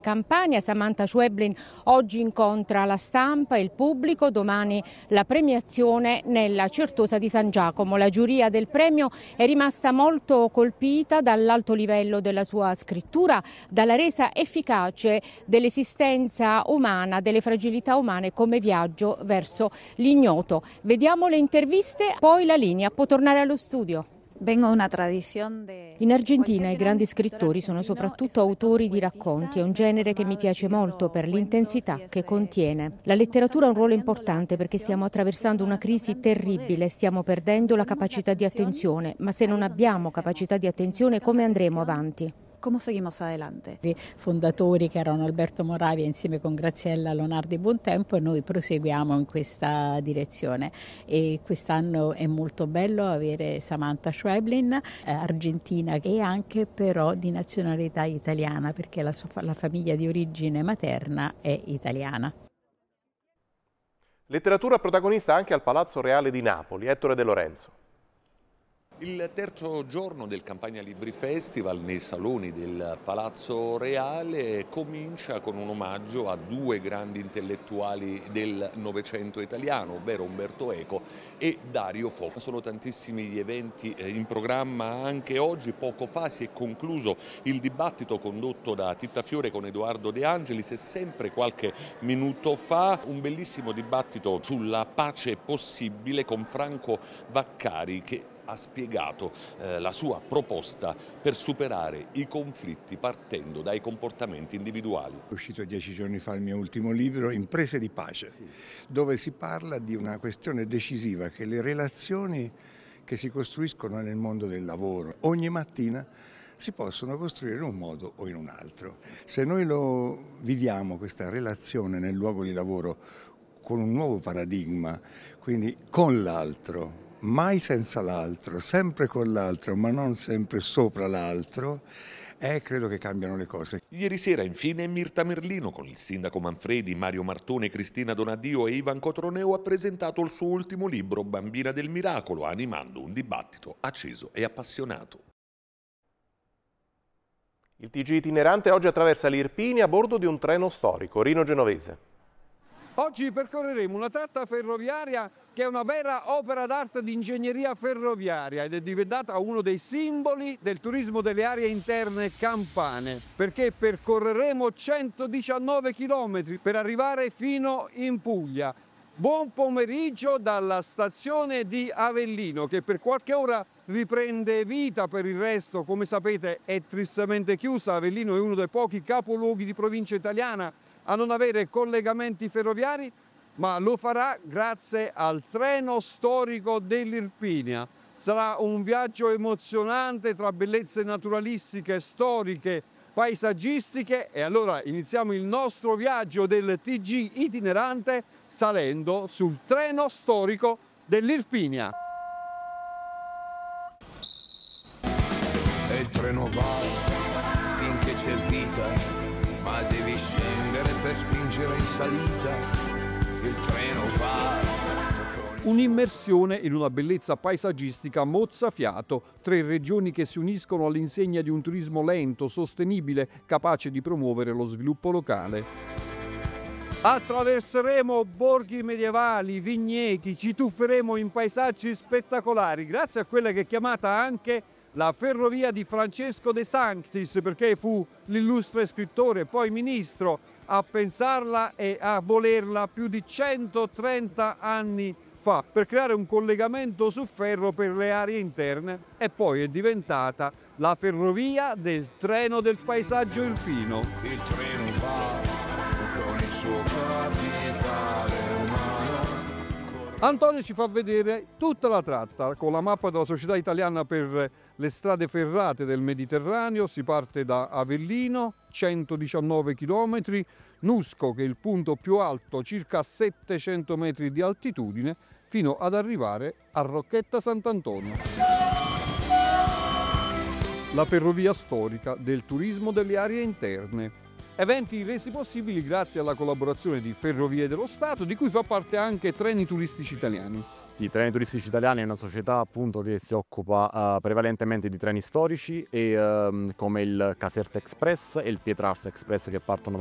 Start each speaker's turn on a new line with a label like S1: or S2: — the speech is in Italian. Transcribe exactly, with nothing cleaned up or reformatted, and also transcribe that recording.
S1: Campania. Samantha Schweblin oggi incontra la stampa e il pubblico, domani la premiazione nella Certosa di San Giacomo. La giuria del premio è rimasta molto colpita dall'alto livello della sua scrittura, dalla resa efficace dell'esistenza umana, delle fragilità umane come viaggio verso l'ignoto. Vediamo le interviste, poi la linea può tornare allo studio. In Argentina i grandi scrittori sono soprattutto autori di racconti, è un genere che mi piace molto per l'intensità che contiene. La letteratura ha un ruolo importante perché stiamo attraversando una crisi terribile, stiamo perdendo la capacità di attenzione, ma se non abbiamo capacità di attenzione come andremo avanti?
S2: Come seguimos adelante?
S3: I fondatori, che erano Alberto Moravia insieme con Graziella Lonardi Buontempo, e noi proseguiamo in questa direzione. E quest'anno è molto bello avere Samantha Schweblin, eh, argentina e anche però di nazionalità italiana, perché la, sua, la famiglia di origine materna è italiana.
S4: Letteratura protagonista anche al Palazzo Reale di Napoli, Ettore De Lorenzo.
S5: Il terzo giorno del Campagna Libri Festival nei saloni del Palazzo Reale comincia con un omaggio a due grandi intellettuali del Novecento italiano, ovvero Umberto Eco e Dario Fo. Sono tantissimi gli eventi in programma anche oggi. Poco fa si è concluso il dibattito condotto da Titta Fiore con Edoardo De Angelis e sempre qualche minuto fa un bellissimo dibattito sulla pace possibile con Franco Vaccari, che ha spiegato eh, la sua proposta per superare i conflitti partendo dai comportamenti individuali.
S6: È uscito dieci giorni fa il mio ultimo libro, Imprese di pace, sì, dove si parla di una questione decisiva, che le relazioni che si costruiscono nel mondo del lavoro ogni mattina si possono costruire in un modo o in un altro. Se noi lo viviamo, questa relazione nel luogo di lavoro, con un nuovo paradigma, quindi con l'altro, mai senza l'altro, sempre con l'altro, ma non sempre sopra l'altro, e credo che cambiano le cose.
S5: Ieri sera infine Mirta Merlino con il sindaco Manfredi, Mario Martone, Cristina Donadio e Ivan Cotroneo ha presentato il suo ultimo libro, Bambina del Miracolo, animando un dibattito acceso e appassionato.
S4: Il T G itinerante oggi attraversa l'Irpinia a bordo di un treno storico. Rino Genovese.
S7: Oggi percorreremo una tratta ferroviaria che è una vera opera d'arte di ingegneria ferroviaria ed è diventata uno dei simboli del turismo delle aree interne campane, perché percorreremo centodiciannove chilometri per arrivare fino in Puglia. Buon pomeriggio dalla stazione di Avellino, che per qualche ora riprende vita, per il resto, come sapete, è tristemente chiusa. Avellino è uno dei pochi capoluoghi di provincia italiana a non avere collegamenti ferroviari, ma lo farà grazie al treno storico dell'Irpinia. Sarà un viaggio emozionante tra bellezze naturalistiche, storiche, paesaggistiche, e allora iniziamo il nostro viaggio del T G itinerante salendo sul treno storico dell'Irpinia.
S8: E il treno va finché c'è vita, ma devi scendere per spingere in salita. Il treno va.
S7: Un'immersione in una bellezza paesaggistica mozzafiato, tre regioni che si uniscono all'insegna di un turismo lento, sostenibile, capace di promuovere lo sviluppo locale. Attraverseremo borghi medievali, vigneti, ci tufferemo in paesaggi spettacolari, grazie a quella che è chiamata anche la ferrovia di Francesco De Sanctis, perché fu l'illustre scrittore, poi ministro, a pensarla e a volerla più di centotrenta anni fa, per creare un collegamento su ferro per le aree interne, e poi è diventata la ferrovia del treno del paesaggio irpino.
S8: Il treno va con il suo capitale umano.
S7: Antonio ci fa vedere tutta la tratta con la mappa della Società Italiana per le strade ferrate del Mediterraneo. Si parte da Avellino, centodiciannove chilometri, Nusco, che è il punto più alto, circa settecento metri di altitudine, fino ad arrivare a Rocchetta Sant'Antonio. La ferrovia storica del turismo delle aree interne. Eventi resi possibili grazie alla collaborazione di Ferrovie dello Stato, di cui fa parte anche Treni Turistici Italiani.
S2: Sì, Treni Turistici Italiani è una società appunto che si occupa uh, prevalentemente di treni storici e um, come il Caserta Express e il Pietrars Express che partono